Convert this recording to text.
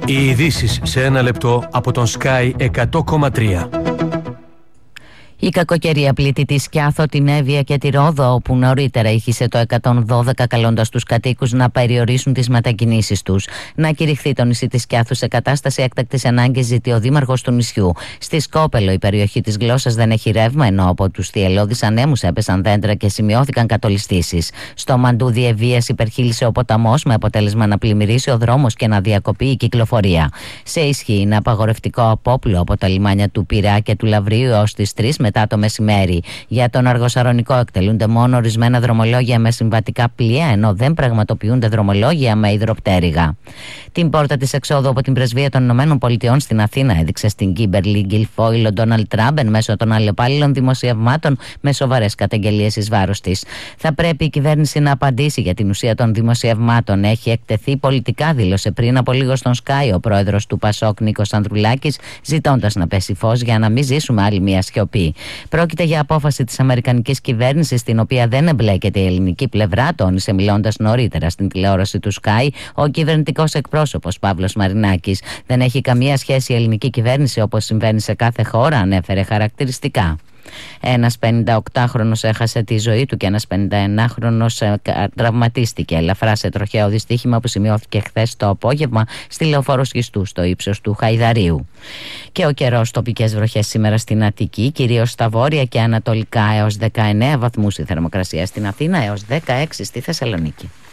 Οι ειδήσεις σε ένα λεπτό από τον Sky 100,3. Η κακοκαιρία πλήττει τη Σκιάθο, την Εύβοια και τη Ρόδο, όπου νωρίτερα ήχησε το 112, καλώντας τους κατοίκους να περιορίσουν τις μετακινήσεις τους. Να κηρυχθεί το νησί της Σκιάθου σε κατάσταση έκτακτης ανάγκης, ζητεί ο δήμαρχος του νησιού. Στη Σκόπελο, η περιοχή της Γλώσσας δεν έχει ρεύμα, ενώ από τους θυελλώδεις ανέμους έπεσαν δέντρα και σημειώθηκαν κατολιστήσεις. Στο Μαντούδι Ευβοίας υπερχείλησε ο ποταμός, με αποτέλεσμα να πλημμυρίσει ο δρόμος και να διακοπεί η κυκλοφορία. Σε ισχύ είναι απαγορευτικό απόπλου από τα λιμάνια του Πειραιά και του Λαυρίου έως τις 3 μετά το μεσημέρι. Για τον Αργοσαρονικό εκτελούνται μόνο ορισμένα δρομολόγια με συμβατικά πλοία, ενώ δεν πραγματοποιούνται δρομολόγια με υδροπτέρυγα. Την πόρτα της εξόδου από την Πρεσβεία των ΗΠΑ στην Αθήνα έδειξε στην Κίμπερλι Γκιλφόιλ ο Ντόναλντ Τραμπ εν μέσω των αλλεπάλληλων δημοσιευμάτων με σοβαρές καταγγελίες εις βάρος της. Θα πρέπει η κυβέρνηση να απαντήσει για την ουσία των δημοσιευμάτων. Έχει εκτεθεί πολιτικά, δήλωσε πριν από λίγο στον Sky ο πρόεδρος του Πασόκ Νίκος Ανδρουλάκης, ζητώντας να πέσει φως για να μην ζήσουμε άλλη μια σιωπή. Πρόκειται για απόφαση της αμερικανικής κυβέρνησης, στην οποία δεν εμπλέκεται η ελληνική πλευρά, τόνισε μιλώντας νωρίτερα στην τηλεόραση του Sky ο κυβερνητικός εκπρόσωπος Παύλος Μαρινάκης. Δεν έχει καμία σχέση η ελληνική κυβέρνηση, όπως συμβαίνει σε κάθε χώρα, ανέφερε χαρακτηριστικά. Ένας 58χρονος έχασε τη ζωή του και ένας 51χρονος τραυματίστηκε ελαφρά σε τροχαίο δυστύχημα που σημειώθηκε χθες το απόγευμα στη Λεωφόρο Σχιστού, στο ύψος του Χαϊδαρίου. Και ο καιρός, τοπικές βροχές σήμερα στην Αττική, κυρίως στα βόρεια και ανατολικά, έως 19 βαθμούς η θερμοκρασία στην Αθήνα, έως 16 στη Θεσσαλονίκη.